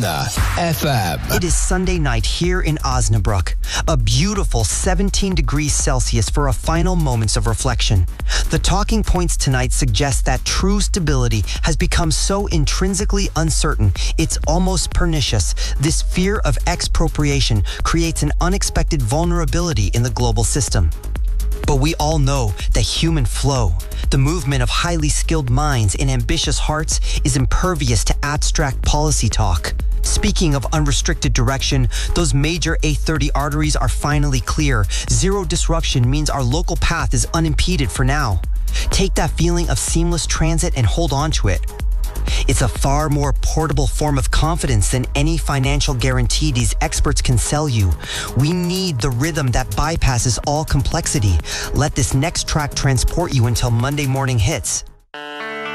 FM. It is Sunday night here in Osnabrück. A beautiful 17 degrees Celsius for a final moments of reflection. The talking points tonight suggest that true stability has become so intrinsically uncertain, it's almost pernicious. This fear of expropriation creates an unexpected vulnerability in the global system. But we all know that human flow, the movement of highly skilled minds and ambitious hearts, is impervious to abstract policy talk. Speaking of unrestricted direction, those major A30 arteries are finally clear. Zero disruption means our local path is unimpeded for now. Take that feeling of seamless transit and hold on to it. It's a far more portable form of confidence than any financial guarantee these experts can sell you. We need the rhythm that bypasses all complexity. Let this next track transport you until Monday morning hits.